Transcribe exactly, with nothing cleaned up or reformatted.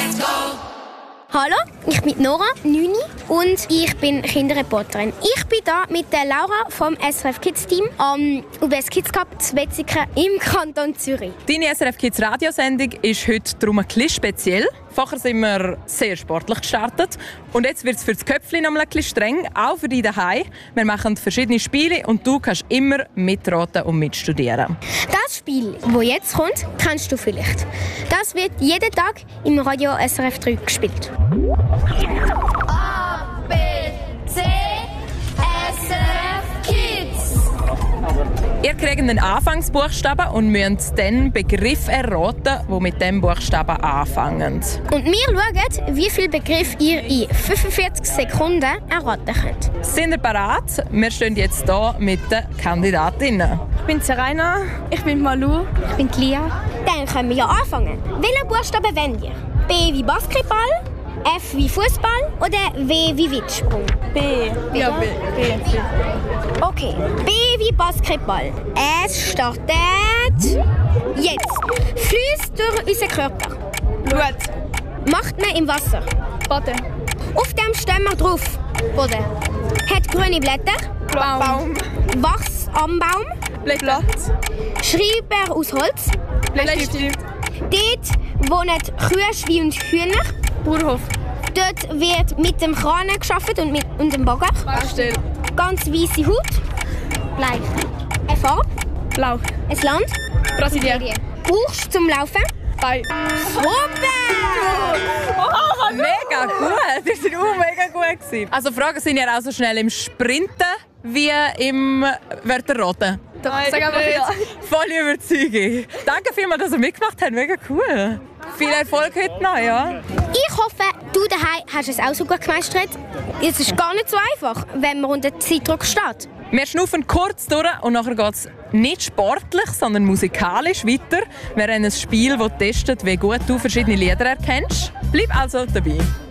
Let's go! Hallo, ich bin Nora, neun und ich bin Kinderreporterin. Ich bin hier mit der Laura vom S R F Kids Team am U B S Kids Cup zu Wetzikon im Kanton Zürich. Deine S R F Kids Radiosendung ist heute darum ein bisschen speziell. Vorher sind wir sehr sportlich gestartet und jetzt wird es für das Köpfchen noch ein bisschen streng, auch für dich daheim. Wir machen verschiedene Spiele und du kannst immer mitraten und mitstudieren. Das Spiel, das jetzt kommt, kennst du vielleicht. Das wird jeden Tag im Radio S R F drei gespielt. A, B, C, S R F Kids. Ihr kriegt einen Anfangsbuchstaben und müsst dann Begriff erraten, die mit diesem Buchstaben anfangen. Und wir schauen, wie viele Begriffe ihr in fünfundvierzig Sekunden erraten könnt. Sind ihr bereit? Wir stehen jetzt hier mit den Kandidatinnen. Ich bin Serena, ich bin Malu. Ich bin Lia. Dann können wir ja anfangen. Welchen Buchstaben wollt ihr? B wie Basketball, F wie Fußball oder W wie Weitsprung? B. Ja, B. B. Okay, B wie Basketball. Es startet jetzt. Fließt durch unseren Körper. Blut. Macht man im Wasser. Boden. Auf dem stehen wir drauf. Boden. Hat grüne Blätter. Baum. Wachs am Baum. Blatt. Schreiber aus Holz. Bleistift. Dort wohnen Kühe, Schweine und Hühner. Bauernhof. Dort wird mit dem Kran gearbeitet und mit und dem Bagger. Baustelle. Ganz weiße Haut. Bleich. Eine Farbe. Blau. Ein Land. Brasilien. Brauchst du zum Laufen? Bei. Super! Mega gut! Das war auch mega gut gewesen. Also Fragen sind ja auch so schnell im Sprinten wie im Wörterraten. Doch, sag einfach ja. Voll Überzeugung. Danke vielmals, dass ihr mitgemacht habt. Mega cool. Viel Erfolg heute noch, ja? Ich hoffe, du daheim hast es auch so gut gemeistert. Es ist gar nicht so einfach, wenn man unter Zeitdruck steht. Wir schnaufen kurz durch und nachher geht es nicht sportlich, sondern musikalisch weiter. Wir haben ein Spiel, das testet, wie gut du verschiedene Lieder erkennst. Bleib also dabei.